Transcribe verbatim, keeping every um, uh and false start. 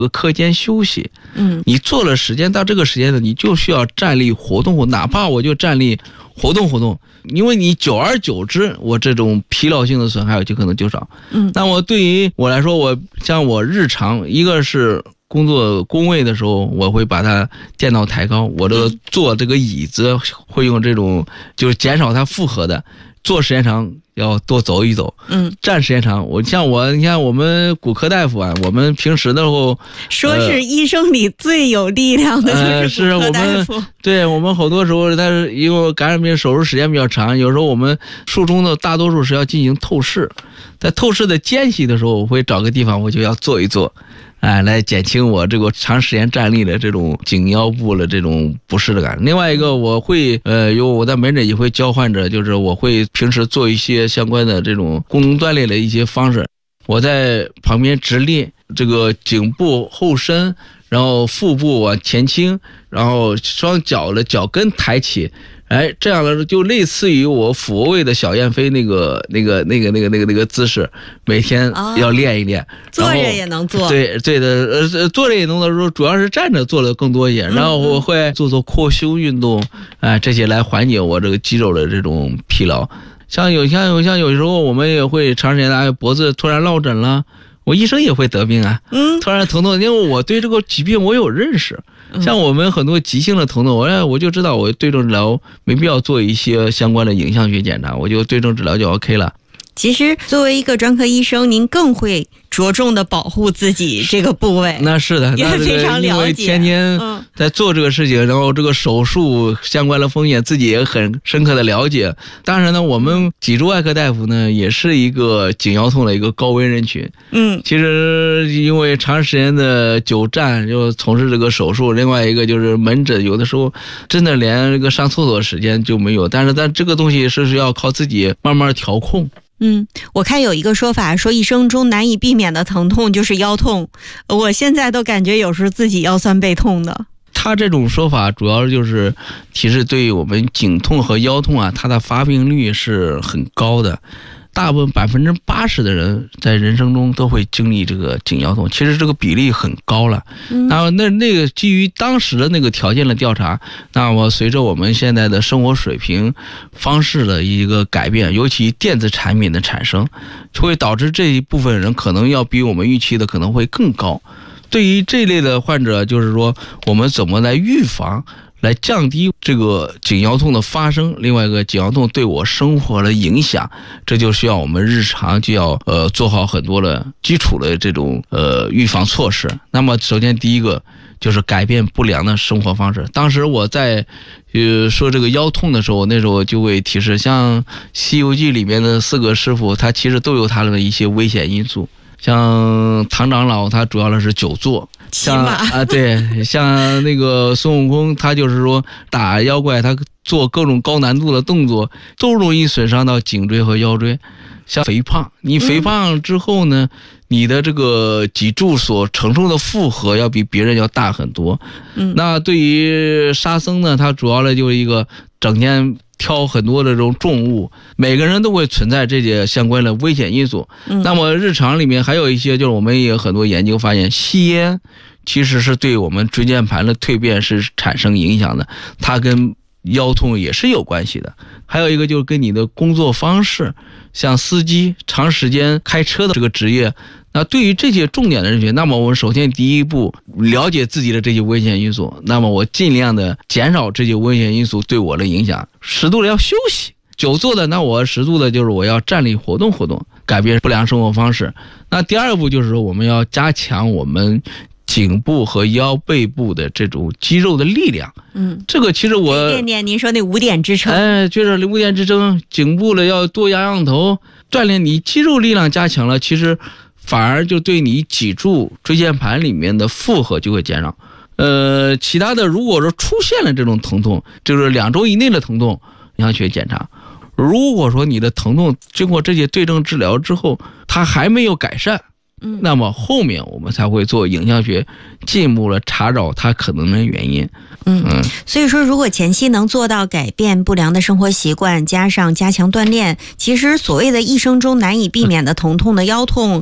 课间休息。 嗯， 你做了时间到这个时间呢，你就需要站立活动，哪怕我就站立活动活动，因为你久而久之，我这种疲劳性的损害就可能就少。 嗯， 那我对于我来说，我像我日常一个是工作工位的时候，我会把它电脑抬高，我这个坐这个椅子会用这种就是减少它负荷的，坐时间长要多走一走。 嗯， 站时间长，我像我你看我们骨科大夫啊，我们平时的时候说是医生里最有力量的就是骨科大夫。 呃、对我们好多时候，他是因为感染病手术时间比较长，有时候我们术中的大多数是要进行透视，在透视的间隙的时候，我会找个地方我就要坐一坐。哎，来减轻我这个长时间站立的这种颈腰部的这种不适的感。另外一个，我会呃，有我在门诊也会教患者，就是我会平时做一些相关的这种功能锻炼的一些方式。我在旁边直立，这个颈部后伸，然后腹部往前倾，然后双脚的脚跟抬起。哎，这样的就类似于我俯卧位的小燕飞那个那个那个那个那个那个姿势，每天要练一练。哦、 坐着也能做。 对对的，呃，坐着也能做，主要是站着做的更多一点。然后我会做做扩胸运动，哎、呃，这些来缓解我这个肌肉的这种疲劳。像有像有像有时候我们也会长时间的脖子突然落枕了。我医生也会得病啊，嗯，突然疼痛，因为我对这个疾病我有认识。像我们很多急性的疼痛，我我就知道我对症治疗没必要做一些相关的影像学检查，我就对症治疗就 OK 了。 其实作为一个专科医生，您更会着重的保护自己这个部位。 那是的， 也非常了解， 因为天天在做这个事情，嗯、然后这个手术相关的风险自己也很深刻的了解。当然呢，我们脊柱外科大夫呢也是一个颈腰痛的一个高危人群。嗯，其实因为长时间的久站就从事这个手术，另外一个就是门诊有的时候真的连这个上厕所时间就没有，但是但这个东西是是要靠自己慢慢调控。 嗯，我看有一个说法说一生中难以避免的疼痛就是腰痛，我现在都感觉有时候自己腰酸背痛的。 他这种说法主要就是提示对于我们颈痛和腰痛啊，它的发病率是很高的。大部分百分之八十的人在人生中都会经历这个颈腰痛，其实这个比例很高了。嗯、然后那那个基于当时的那个条件的调查，那么随着我们现在的生活水平方式的一个改变，尤其电子产品的产生，就会导致这一部分人可能要比我们预期的可能会更高。对于这类的患者，就是说我们怎么来预防，来降低这个颈腰痛的发生，另外一个颈腰痛对我生活的影响，这就需要我们日常就要呃做好很多的基础的这种呃预防措施。那么首先第一个就是改变不良的生活方式。当时我在呃说这个腰痛的时候，那时候就会提示，像《西游记》里面的四个师傅，他其实都有他的一些危险因素。像唐长老他主要的是久坐，像啊对，像那个孙悟空他就是说打妖怪他做各种高难度的动作都容易损伤到颈椎和腰椎。像肥胖，你肥胖之后呢、嗯、你的这个脊柱所承受的负荷要比别人要大很多。嗯，那对于沙僧呢，他主要的就是一个整天挑很多的这种重物，每个人都会存在这些相关的危险因素。嗯，那么日常里面还有一些，就是我们也有很多研究发现，吸烟其实是对我们椎间盘的蜕变是产生影响的，它跟腰痛也是有关系的。还有一个就是跟你的工作方式，像司机长时间开车的这个职业，那对于这些重点的人群，那么我们首先第一步了解自己的这些危险因素，那么我尽量的减少这些危险因素对我的影响，适度的要休息。久坐的，那我适度的就是我要站立活动活动，改变不良生活方式。那第二步就是说我们要加强我们颈部和腰背部的这种肌肉的力量。嗯，这个其实我练练您说那五点支撑， 哎，就是五点支撑，颈部的要多仰仰头，锻炼你肌肉力量加强了，其实反而就对你脊柱椎间盘里面的负荷就会减少。呃，其他的如果说出现了这种疼痛，就是两周以内的疼痛，影像学检查。如果说你的疼痛经过这些对症治疗之后，它还没有改善，嗯，那么后面我们才会做影像学进一步的查找它可能的原因。 嗯嗯，所以说如果前期能做到改变不良的生活习惯，加上加强锻炼，其实所谓的一生中难以避免的疼痛的腰痛